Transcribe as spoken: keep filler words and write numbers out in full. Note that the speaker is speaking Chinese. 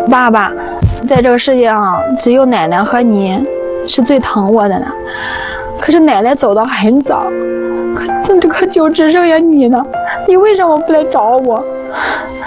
爸爸，在这个世界上，只有奶奶和你是最疼我的呢。可是奶奶走得很早，可这可就只剩下你呢。你为什么不来找我？